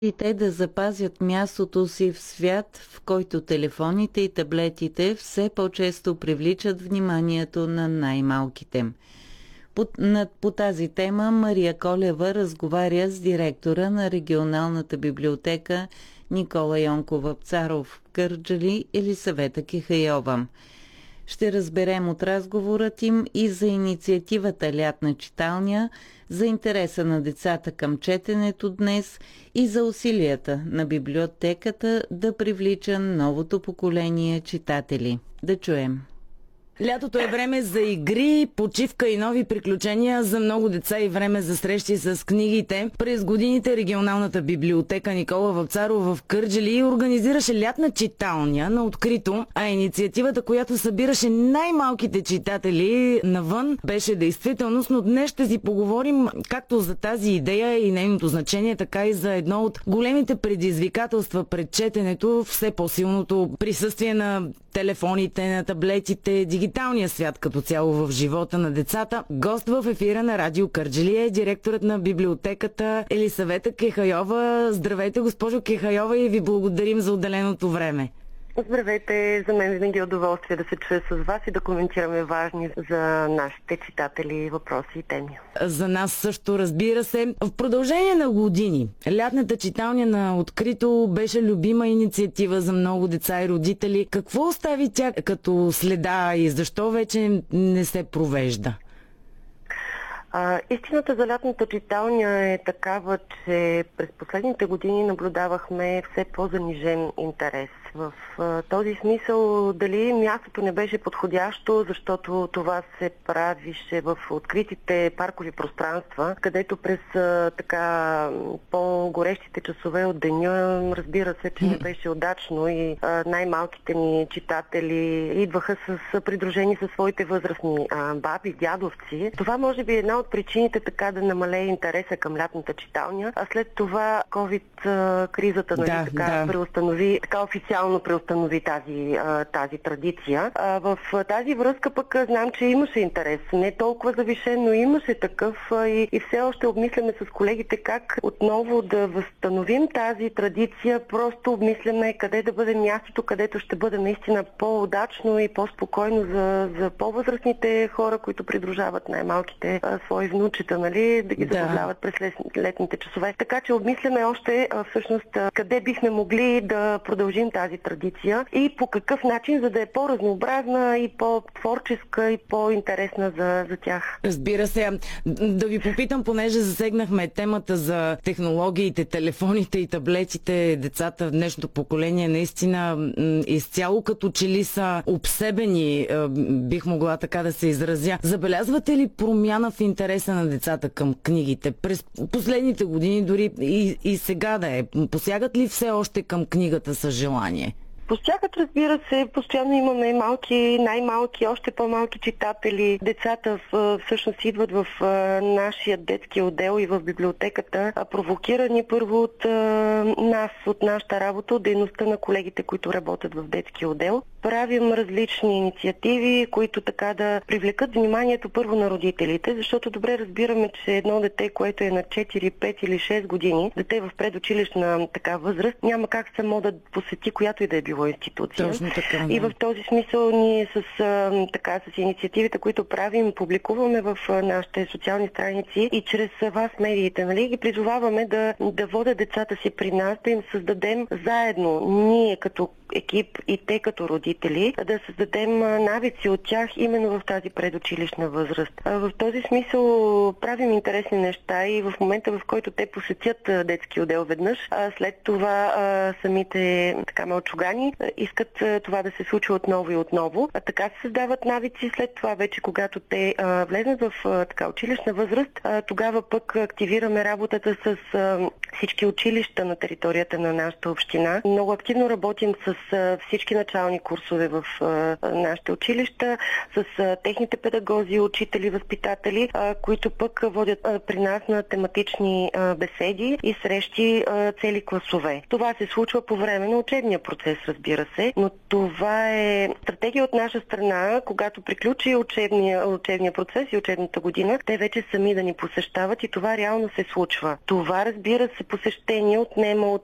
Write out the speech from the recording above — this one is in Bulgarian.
и те да запазят мястото си в свят, в който телефоните и таблетите все по-често привличат вниманието на най-малките. По тази тема Мария Колева разговаря с директора на регионалната библиотека Никола Йонков-Вапцаров в Кърджали Елисавета Кихайова. Ще разберем от разговорът им и за инициативата Лятна читалня, за интереса на децата към четенето днес и за усилията на библиотеката да привлича новото поколение читатели. Да чуем. Лятото е време за игри, почивка и нови приключения за много деца и време за срещи с книгите. През годините регионалната библиотека Никола Вапцаров в Кърджали организираше лятна читалня на открито, а инициативата, която събираше най-малките читатели навън, беше действителност, но днес ще си поговорим както за тази идея и нейното значение, така и за едно от големите предизвикателства пред четенето, все по-силното присъствие на телефоните, на таблетите, дигиталния свят като цяло в живота на децата. Гост в ефира на Радио Кърджали е директорът на библиотеката Елисавета Кихайова. Здравейте, госпожо Кихайова, и ви благодарим за отделеното време. Здравейте, за мен винаги е удоволствие да се чуя с вас и да коментираме важни за нашите читатели въпроси и теми. За нас също, разбира се. В продължение на години лятната читалня на открито беше любима инициатива за много деца и родители. Какво остави тя като следа и защо вече не се провежда? Истината за лятната читалня е такава, че през последните години наблюдавахме все по-занижен интерес. В този смисъл дали мястото не беше подходящо, защото това се правише в откритите паркови пространства, където през така по-горещите часове от деня, разбира се, че не беше удачно и най-малките ни читатели идваха придружени със своите възрастни баби, дядовци. Това може би е една от причините така да намалее интереса към лятната читалня, а след това COVID-кризата преустанови, така официално преустанови тази традиция. В тази връзка пък знам, че имаше интерес. Не толкова завишен, но имаше такъв и все още обмисляме с колегите как отново да възстановим тази традиция. Просто обмисляме къде да бъде мястото, където ще бъде наистина по-удачно и по-спокойно за по-възрастните хора, които придружават най-малките свои внучета, нали, да ги забавляват през летните часове. Така че обмисляме още всъщност къде бихме могли да продължим тази традиция и по какъв начин, за да е по-разнообразна и по-творческа и по-интересна за тях. Разбира се. Да ви попитам, понеже засегнахме темата за технологиите, телефоните и таблетите, децата в днешното поколение наистина изцяло като че ли са обсебени, бих могла така да се изразя. Забелязвате ли промяна в интереса на децата към книгите? През последните години, дори и сега да е, посягат ли все още към книгата с желание? Посягат, разбира се, постоянно имаме най-малки, още по-малки читатели. Децата всъщност идват в нашия детски отдел и в библиотеката, провокирани първо от нас, от нашата работа, от дейността на колегите, които работят в детски отдел. Правим различни инициативи, които така да привлекат вниманието първо на родителите, защото добре разбираме, че едно дете, което е на 4, 5 или 6 години, дете в предучилищна така възраст, няма как само да посети която и да е било институция. Точно така, да. И в този смисъл ние с инициативите, които правим, публикуваме в нашите социални страници и чрез вас, медиите, нали, ги призоваваме да водят децата си при нас, да им създадем заедно, ние като екип и те като родители, да създадем навици от тях именно в тази предучилищна възраст. В този смисъл правим интересни неща и в момента, в който те посетят детски отдел веднъж, след това самите така малчугани искат това да се случи отново и отново. Така се създават навици. След това вече, когато те влезнат в така училищна възраст, тогава пък активираме работата с всички училища на територията на нашата община. Много активно работим с всички начални курсове в нашите училища, с техните педагози, учители, възпитатели, които пък водят при нас на тематични беседи и срещи цели класове. Това се случва по време на учебния процес, разбира се, но това е стратегия от наша страна, когато приключи учебния процес и учебната година, те вече сами да ни посещават и това реално се случва. Това, разбира се, посещение отнема от